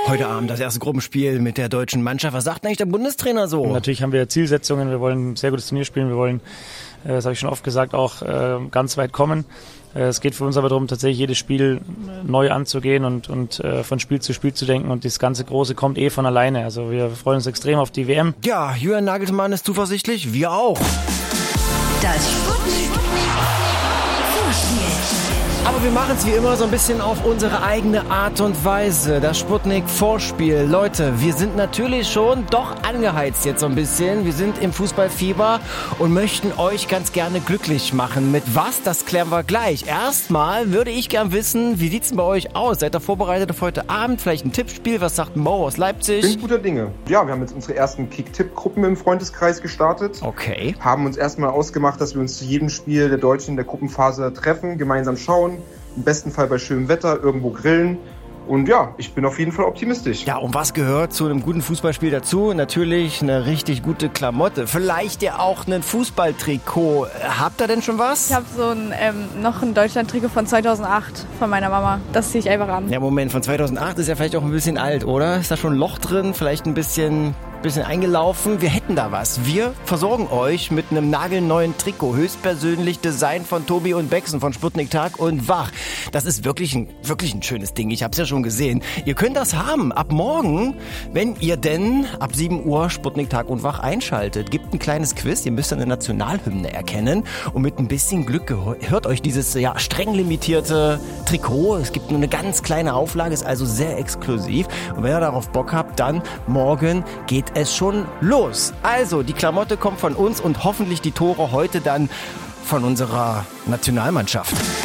Heute Abend das erste Gruppenspiel mit der deutschen Mannschaft. Was sagt eigentlich der Bundestrainer so? Und natürlich haben wir Zielsetzungen. Wir wollen ein sehr gutes Turnier spielen. Wir wollen, das habe ich schon oft gesagt, auch ganz weit kommen. Es geht für uns aber darum, tatsächlich jedes Spiel neu anzugehen und von Spiel zu Spiel zu denken. Und das ganze Große kommt von alleine. Also wir freuen uns extrem auf die WM. Ja, Julian Nagelsmann ist zuversichtlich. Wir auch. Das Sputnik Vorspiel. Aber wir machen es wie immer so ein bisschen auf unsere eigene Art und Weise. Das Sputnik-Vorspiel. Leute, wir sind natürlich schon doch angeheizt jetzt so ein bisschen. Wir sind im Fußballfieber und möchten euch ganz gerne glücklich machen. Mit was? Das klären wir gleich. Erstmal würde ich gern wissen, wie sieht's denn bei euch aus? Seid ihr vorbereitet auf heute Abend? Vielleicht ein Tippspiel? Was sagt Mo aus Leipzig? Bin guter Dinge. Ja, wir haben jetzt unsere ersten Kick-Tipp-Gruppen im Freundeskreis gestartet. Okay. Haben uns erstmal ausgemacht, dass wir uns zu jedem Spiel der Deutschen in der Gruppenphase treffen, gemeinsam schauen. Im besten Fall bei schönem Wetter, irgendwo grillen. Und ja, ich bin auf jeden Fall optimistisch. Ja, und was gehört zu einem guten Fußballspiel dazu? Natürlich eine richtig gute Klamotte. Vielleicht ja auch ein Fußballtrikot. Habt ihr denn schon was? Ich habe so noch ein Deutschland-Trikot von 2008 von meiner Mama. Das ziehe ich einfach an. Ja, Moment, von 2008 ist ja vielleicht auch ein bisschen alt, oder? Ist da schon ein Loch drin? Vielleicht ein bisschen eingelaufen. Wir hätten da was. Wir versorgen euch mit einem nagelneuen Trikot. Höchstpersönlich Design von Tobi und Bexen von Sputnik Tag und Wach. Das ist wirklich ein schönes Ding. Ich habe es ja schon gesehen. Ihr könnt das haben ab morgen, wenn ihr denn ab 7 Uhr Sputnik Tag und Wach einschaltet. Gibt ein kleines Quiz. Ihr müsst eine Nationalhymne erkennen. Und mit ein bisschen Glück gehört euch dieses streng limitierte Trikot. Es gibt nur eine ganz kleine Auflage, ist also sehr exklusiv. Und wenn ihr darauf Bock habt, dann morgen geht es schon los. Also, die Klamotte kommt von uns und hoffentlich die Tore heute dann von unserer Nationalmannschaft.